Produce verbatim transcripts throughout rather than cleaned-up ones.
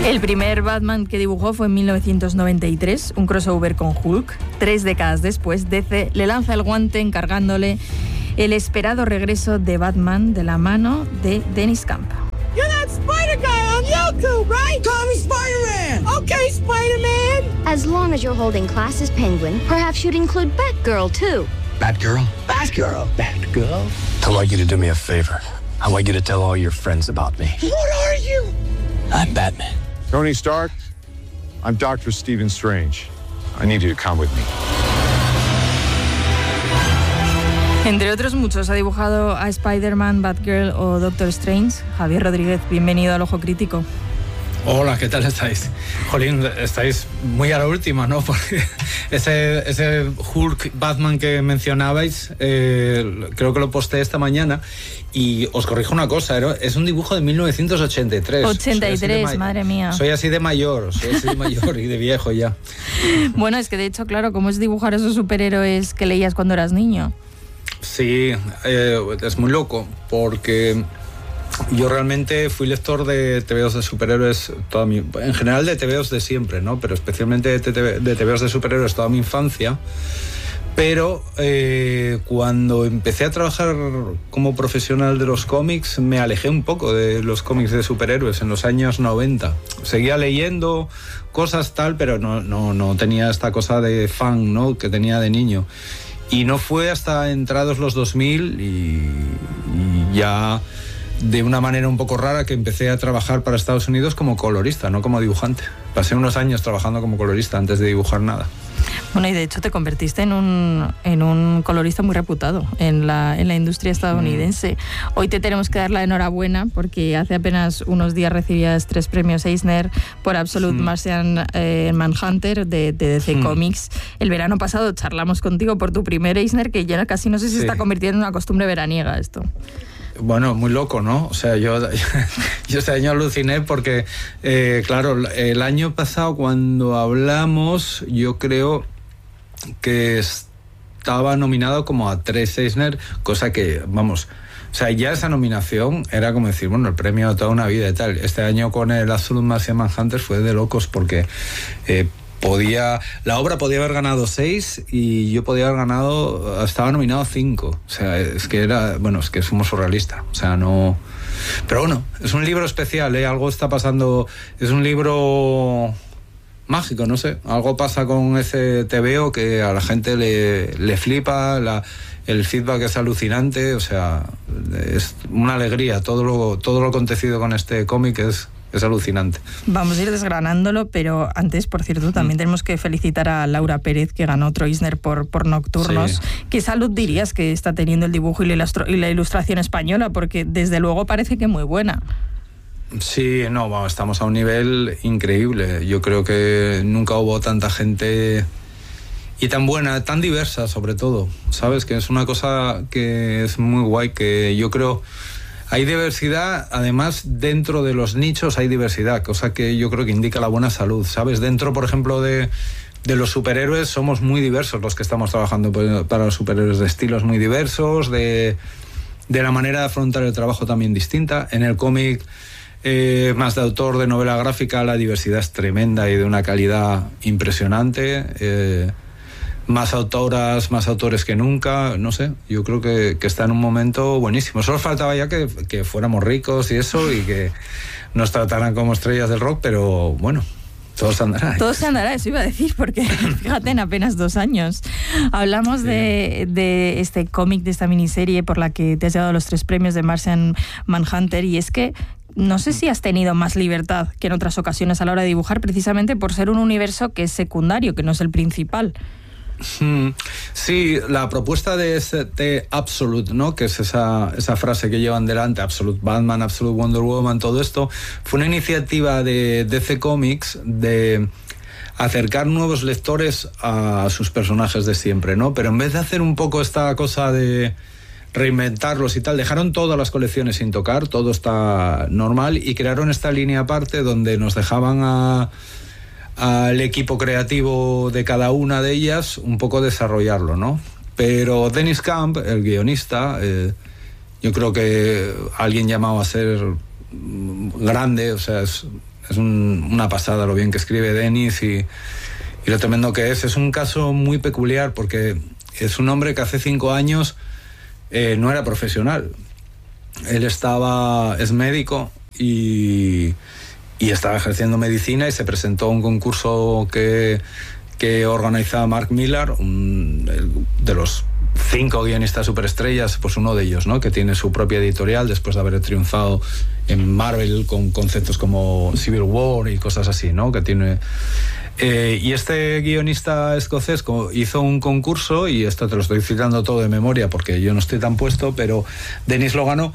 El primer Batman que dibujó fue en mil novecientos noventa y tres, un crossover con Hulk. Tres décadas después, D C le lanza el guante encargándole el esperado regreso de Batman de la mano de Dennis Camp. You're that spider guy on YouTube, right? Call me Spider-Man. Okay, Spider-Man. As long as you're holding class as Penguin, perhaps you'd include Batgirl, too. Batgirl? Batgirl. Batgirl? I want you to do me a favor. I want you to tell all your friends about me. What are you? I'm Batman. Tony Stark, I'm Doctor Stephen Strange. I need you to come with me. Entre otros muchos ha dibujado a Spider-Man, Batgirl o Doctor Strange. Javier Rodríguez, bienvenido al Ojo Crítico. Hola, ¿qué tal estáis? Jolín, estáis muy a la última, ¿no? Porque ese, ese Hulk Batman que mencionabais, eh, creo que lo posté esta mañana. Y os corrijo una cosa, es un dibujo de mil novecientos ochenta y tres. ochenta y tres, madre mía. Soy así de mayor, soy así de mayor y de viejo ya. Bueno, es que de hecho, claro, ¿cómo es dibujar esos superhéroes que leías cuando eras niño? Sí, eh, es muy loco, porque yo realmente fui lector de tebeos de superhéroes toda mi, en general de tebeos de siempre, ¿no? Pero especialmente de, de tebeos de superhéroes toda mi infancia. Pero eh, cuando empecé a trabajar como profesional de los cómics, me alejé un poco de los cómics de superhéroes en los años noventa. Seguía leyendo cosas tal, pero no, no, no tenía esta cosa de fan, ¿no? Que tenía de niño. Y no fue hasta entrados los dos mil y, y ya de una manera un poco rara que empecé a trabajar para Estados Unidos como colorista, no como dibujante. Pasé unos años trabajando como colorista antes de dibujar nada. Bueno, y de hecho te convertiste en un, en un colorista muy reputado en la, en la industria estadounidense. Mm. Hoy te tenemos que dar la enhorabuena porque hace apenas unos días recibías tres premios Eisner por Absolute mm. Martian eh, Manhunter de, de D C mm. Comics. El verano pasado charlamos contigo por tu primer Eisner, que ya casi no sé si sí. está convirtiendo en una costumbre veraniega esto. Bueno, muy loco, ¿no? O sea, yo, yo este año aluciné porque, eh, claro, el año pasado cuando hablamos, yo creo que estaba nominado como a tres Eisner, cosa que, vamos, o sea, ya esa nominación era como decir, bueno, el premio de toda una vida y tal. Este año con el Absolute Martian Manhunter fue de locos porque eh, podía, la obra podía haber ganado seis y yo podía haber ganado, estaba nominado a cinco. O sea, es que era, bueno, es que somos surrealistas. O sea, no. Pero bueno, es un libro especial, ¿eh? Algo está pasando. Es un libro mágico, no sé. Algo pasa con ese tebeo que a la gente le, le flipa, la, el feedback es alucinante. O sea, es una alegría. Todo lo, todo lo acontecido con este cómic es. Es alucinante. Vamos a ir desgranándolo, pero antes, por cierto, también mm. tenemos que felicitar a Laura Pérez, que ganó otro Eisner por, por Nocturnos. Sí. ¿Qué salud dirías que está teniendo el dibujo y la, ilustro- y la ilustración española? Porque desde luego parece que muy buena. Sí, no, bueno, estamos a un nivel increíble. Yo creo que nunca hubo tanta gente y tan buena, tan diversa sobre todo. ¿Sabes? Que es una cosa que es muy guay, que yo creo... Hay diversidad, además dentro de los nichos hay diversidad, cosa que yo creo que indica la buena salud, ¿sabes? Dentro, por ejemplo, de, de los superhéroes somos muy diversos los que estamos trabajando para los superhéroes, de estilos muy diversos, de, de la manera de afrontar el trabajo también distinta. En el cómic eh, más de autor, de novela gráfica, la diversidad es tremenda y de una calidad impresionante. Eh, más autoras, más autores que nunca, no sé, yo creo que, que está en un momento buenísimo. Solo faltaba ya que, que fuéramos ricos y eso, y que nos trataran como estrellas del rock, pero bueno, todo se andará. Todo se andará, eso iba a decir, porque fíjate, en apenas dos años. Hablamos sí. de, de este cómic, de esta miniserie por la que te has llevado los tres premios de Martian Manhunter, y es que no sé si has tenido más libertad que en otras ocasiones a la hora de dibujar, precisamente por ser un universo que es secundario, que no es el principal. Sí, la propuesta de este Absolute, ¿no? Que es esa, esa frase que llevan delante, Absolute Batman, Absolute Wonder Woman, todo esto, fue una iniciativa de D C Comics de acercar nuevos lectores a sus personajes de siempre, ¿no? Pero en vez de hacer un poco esta cosa de reinventarlos y tal, dejaron todas las colecciones sin tocar, todo está normal, y crearon esta línea aparte donde nos dejaban a al equipo creativo de cada una de ellas un poco desarrollarlo, ¿no? Pero Dennis Camp, el guionista, eh, yo creo que alguien llamado a ser grande, o sea, es, Es un, una pasada lo bien que escribe Denis y, y lo tremendo que es. Es un caso muy peculiar porque es un hombre que hace cinco años eh, no era profesional. Él estaba, es médico y, y estaba ejerciendo medicina y se presentó a un concurso que, que organizaba Mark Millar, un, de los cinco guionistas superestrellas, pues uno de ellos, ¿no? Que tiene su propia editorial después de haber triunfado en Marvel con conceptos como Civil War y cosas así, ¿no? Que tiene... Eh, y este guionista escocés hizo un concurso, y esto te lo estoy citando todo de memoria porque yo no estoy tan puesto, pero Denis lo ganó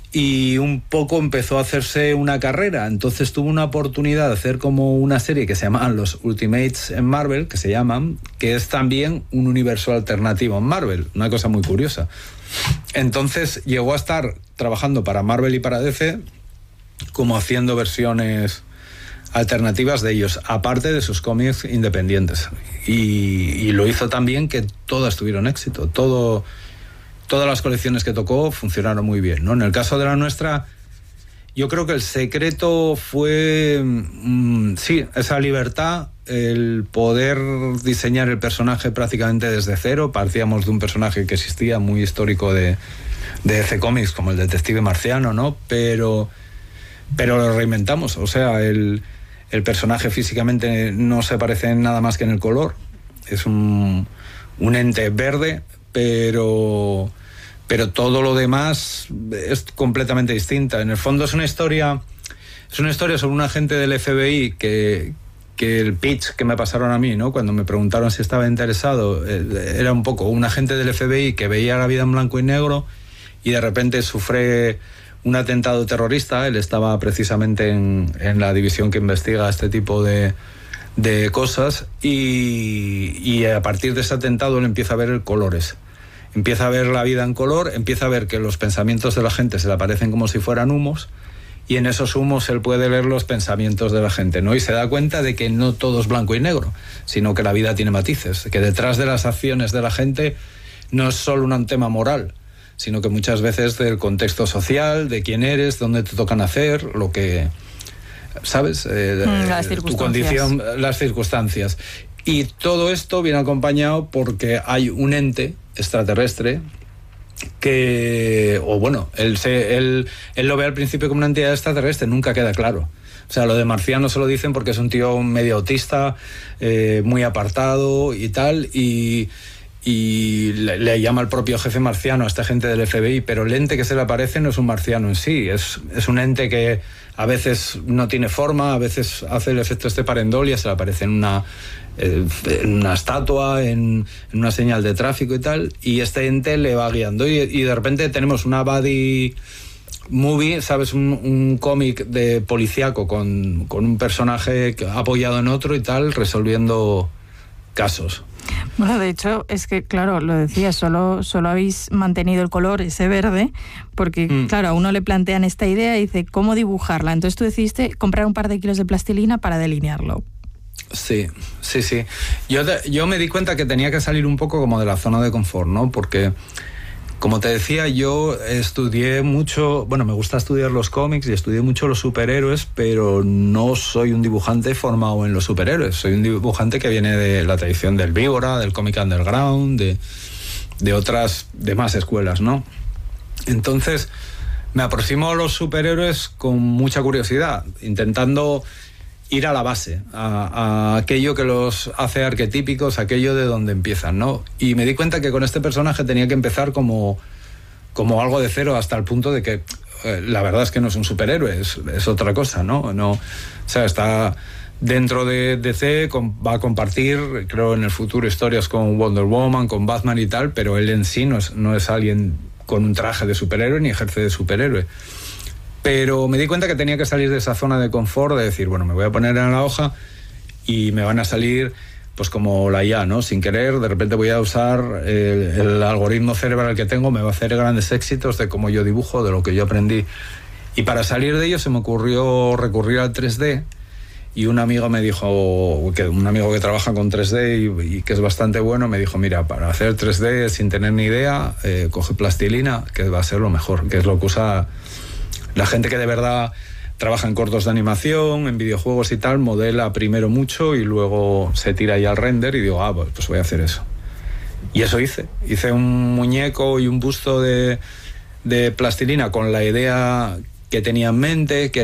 y un poco empezó a hacerse una carrera. Entonces tuvo una oportunidad de hacer como una serie que se llamaban los Ultimates en Marvel, que se llaman, que es también un universo alternativo en Marvel, una cosa muy curiosa. Entonces llegó a estar trabajando para Marvel y para D C como haciendo versiones alternativas de ellos, aparte de sus cómics independientes. Y, y lo hizo tan bien que todas tuvieron éxito. Todo, todas las colecciones que tocó funcionaron muy bien, ¿no? En el caso de la nuestra, yo creo que el secreto fue, mmm, sí, esa libertad, el poder diseñar el personaje prácticamente desde cero. Partíamos de un personaje que existía, muy histórico de, de D C Comics, como el detective marciano, ¿no? Pero, pero lo reinventamos. O sea, el... El personaje físicamente no se parece en nada más que en el color. Es un, un ente verde, pero, pero todo lo demás es completamente distinta. En el fondo es una historia, es una historia sobre un agente del F B I que, que el pitch que me pasaron a mí, ¿no? Cuando me preguntaron si estaba interesado, era un poco un agente del F B I que veía la vida en blanco y negro y de repente sufre un atentado terrorista. Él estaba precisamente en, en la división que investiga este tipo de, de cosas y, y a partir de ese atentado él empieza a ver colores, empieza a ver la vida en color, empieza a ver que los pensamientos de la gente se le aparecen como si fueran humos y en esos humos él puede leer los pensamientos de la gente, ¿no? Y se da cuenta de que no todo es blanco y negro, sino que la vida tiene matices, que detrás de las acciones de la gente no es solo un tema moral, sino que muchas veces del contexto social, de quién eres, dónde te toca nacer, lo que, ¿sabes? Eh, las tu condición, las circunstancias. Y todo esto viene acompañado porque hay un ente extraterrestre que, o bueno, él, se, él, él lo ve al principio como una entidad extraterrestre, nunca queda claro. O sea, lo de marciano se lo dicen porque es un tío medio autista, eh, muy apartado y tal, y... y le, le llama el propio jefe marciano a esta gente del F B I, pero el ente que se le aparece no es un marciano en sí, es, es un ente que a veces no tiene forma, a veces hace el efecto este parendolia, se le aparece en una, eh, en una estatua, en, en una señal de tráfico y tal, y este ente le va guiando y, y de repente tenemos una buddy movie, ¿sabes? Un, un cómic de policíaco con, con un personaje apoyado en otro y tal, resolviendo casos. Bueno, de hecho, es que, claro, lo decía, solo, solo habéis mantenido el color, ese verde, porque, mm. claro, a uno le plantean esta idea y dice, ¿cómo dibujarla? Entonces tú decidiste comprar un par de kilos de plastilina para delinearlo. Sí, sí, sí. Yo, te, yo me di cuenta que tenía que salir un poco como de la zona de confort, ¿no? Porque, como te decía, yo estudié mucho, bueno, me gusta estudiar los cómics y estudié mucho los superhéroes, pero no soy un dibujante formado en los superhéroes. Soy un dibujante que viene de la tradición del Víbora, del cómic underground, de, de otras demás escuelas, ¿no? Entonces, me aproximo a los superhéroes con mucha curiosidad, intentando ir a la base, a, a aquello que los hace arquetípicos, aquello de donde empiezan, ¿no? Y me di cuenta que con este personaje tenía que empezar como, como algo de cero, hasta el punto de que eh, la verdad es que no es un superhéroe, es, es otra cosa, ¿no? No, o sea, está dentro de D C, con, va a compartir, creo, en el futuro historias con Wonder Woman, con Batman y tal, pero él en sí no es, no es alguien con un traje de superhéroe ni ejerce de superhéroe. Pero me di cuenta que tenía que salir de esa zona de confort, de decir, bueno, me voy a poner en la hoja y me van a salir, pues como la I A, ¿no? Sin querer, de repente voy a usar el, el algoritmo cerebral que tengo, me va a hacer grandes éxitos de cómo yo dibujo, de lo que yo aprendí. Y para salir de ello se me ocurrió recurrir al tres D y un amigo me dijo, que un amigo que trabaja con tres D y, y que es bastante bueno, me dijo, mira, para hacer tres D sin tener ni idea, eh, coge plastilina, que va a ser lo mejor, que es lo que usa la gente que de verdad trabaja en cortos de animación, en videojuegos y tal, modela primero mucho y luego se tira ya al render y digo, ah, pues, pues voy a hacer eso. Y eso hice. Hice un muñeco y un busto de, de plastilina con la idea que tenía en mente, que